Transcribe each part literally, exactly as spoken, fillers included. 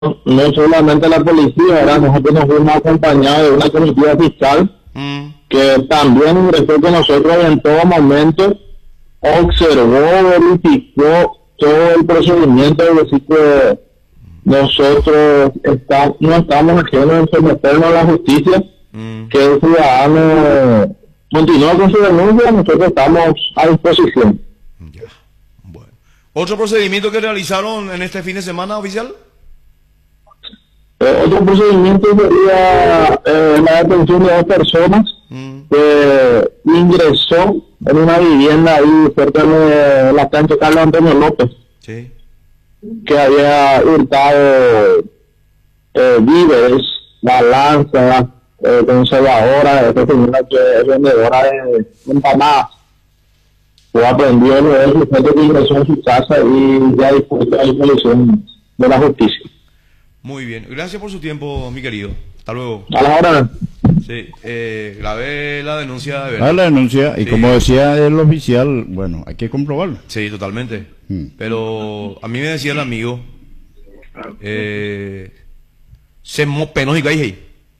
no solamente la policía, ¿verdad? Nosotros nos fuimos acompañados de una comitiva fiscal Mm, que también ingresó con nosotros en todo momento, observó, verificó todo el procedimiento, es decir, que nosotros está, no estamos ajenos en someternos a la justicia, mm. que el ciudadano continúa con su denuncia, nosotros estamos a disposición. Ya. Bueno. ¿Otro procedimiento que realizaron en este fin de semana, oficial? Eh, otro procedimiento sería eh, la detención de dos personas Mm, que ingresó en una vivienda ahí cerca de la cancha Carlos Antonio López, sí. que había hurtado eh, víveres, balanza, eh, conservadora, esta señora que es vendedora de empanadas. Fue aprendido de él, sujeto que ingresó en su casa y ya dispuesto a disposición de la justicia. Muy bien. Gracias por su tiempo, mi querido. Hasta luego. A la hora. Sí. Eh, grabé la denuncia de Ah, verdad. la denuncia, y Sí. como decía el oficial, bueno, hay que comprobarlo. Sí, totalmente. Mm. Pero a mí me decía el amigo, eh, se mo penos y gay,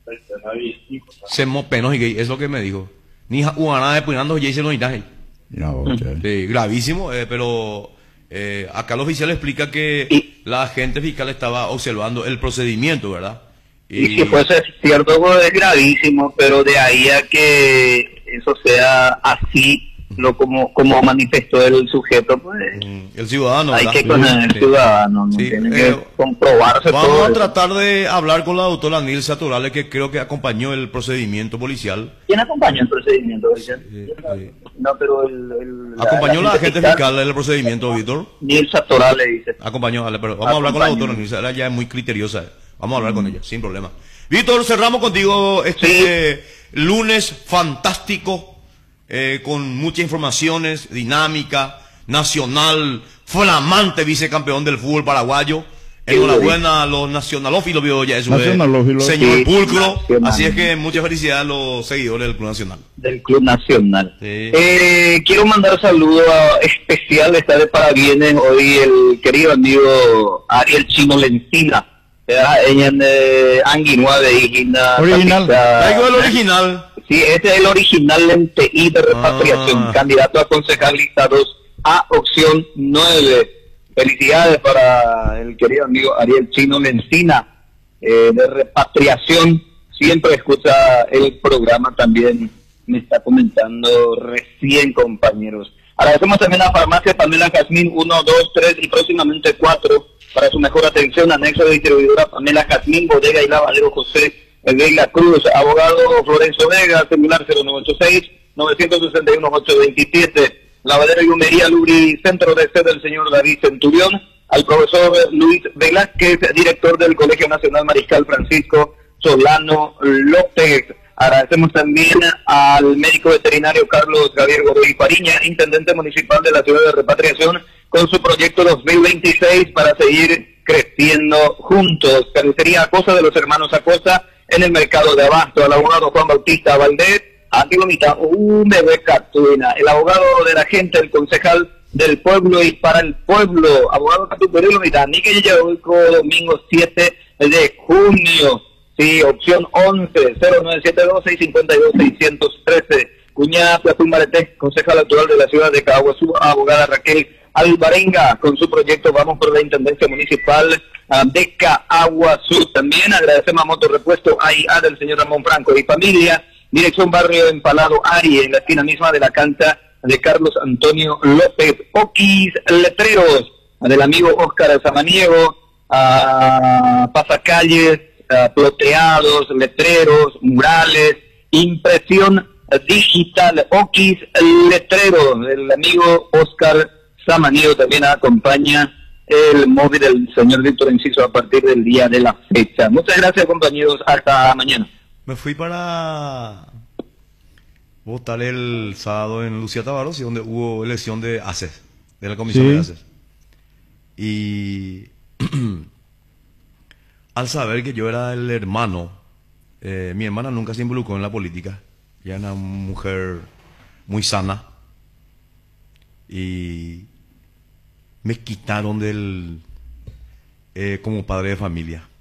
se mo penos y gay, es lo que me dijo. Ni una de punando y se lo nitaje. No, o sea, Sí, gravísimo, eh, pero eh, acá el oficial explica que Y, la agente fiscal estaba observando el procedimiento, ¿verdad? y si fuese cierto, pues es gravísimo, pero de ahí a que eso sea así, lo como como manifestó el sujeto, pues mm, el ciudadano, hay ¿verdad? que con el Sí. ciudadano, ¿no? Sí, Tiene eh, que comprobarse Vamos todo a eso. tratar de hablar con la doctora Nilsa Torales, que creo que acompañó el procedimiento policial. ¿Quién acompañó el procedimiento? Richard? Sí, sí. No, pero el... el Acompañó la agente fiscal, fiscal en el procedimiento, Víctor. Nilsa Toral le dice. Acompañó, vale, pero vamos a hablar con la Acompañó. doctora Nilsa, ella es muy criteriosa. Vamos a hablar con ella, sin problema. Víctor, cerramos contigo este lunes fantástico, eh, con muchas informaciones, dinámica, nacional, flamante vicecampeón del fútbol paraguayo. Enhorabuena a los nacionalófilos, vio ya eso, Nacionalófilos. señor Sí, Pulcro. nacional. Así es que muchas felicidades a los seguidores del Club Nacional. Del Club Nacional. Sí. Eh, quiero mandar saludo a- especial, está de parabienes hoy el querido amigo Ariel Chino Lencina. Ella en Anguinua de Igina. Original. Traigo el original. Sí, este es el original Lenteí de repatriación, Ah. candidato a concejal lista dos a opción nueve. Felicidades para el querido amigo Ariel Chino Lencina, eh, de repatriación. Siempre escucha el programa, también me está comentando recién, compañeros. Agradecemos también a Farmacia Pamela Jazmín uno, dos, tres y próximamente cuatro para su mejor atención. Anexo de distribuidora Pamela Jazmín, bodega y lavadero José Vega Cruz. Abogado Florencio Vega, celular cero nueve ocho seis, nueve seis uno, ocho dos siete. Lavadero y humería Lubri, centro de sede del señor David Centurión. Al profesor Luis Velázquez, director del Colegio Nacional Mariscal Francisco Solano López. Agradecemos también al médico veterinario Carlos Javier Godoy Pariña, intendente municipal de la ciudad de Repatriación, con su proyecto dos mil veintiséis para seguir creciendo juntos. Carnicería Acosta de los hermanos Acosta en el mercado de Abasto. Al abogado Juan Bautista Valdés, antiguo mitad, un bebé Catuina. El abogado de la gente, el concejal del pueblo y para el pueblo, abogado Catuina, mitad, ni que llegó el domingo siete de junio. Sí, opción once, cero nueve siete dos, seis cinco dos, seis uno tres. Cuñada Platón Mareté, concejal actual de la ciudad de Caguazú, abogada Raquel Alvarenga, con su proyecto Vamos por la Intendencia Municipal uh, de Caguazú. También agradecemos a Motorrepuesto A I A del señor Ramón Franco y familia, dirección Barrio Empalado Ari, en la esquina misma de la cancha de Carlos Antonio López. Oquis Letreros, del amigo Óscar Samaniego, uh, pasacalles, uh, ploteados, letreros, murales, impresión digital. Oquis Letreros, del amigo Óscar Samaniego, también acompaña el móvil del señor Víctor Enciso a partir del día de la fecha. Muchas gracias, compañeros, hasta mañana. Me fui para votar el sábado en Lucía Tabarosi, donde hubo elección de A C E S, de la comisión Sí. de A C E S. Y al saber que yo era el hermano, eh, mi hermana nunca se involucró en la política. Ella era una mujer muy sana. Y me quitaron del eh, como padre de familia.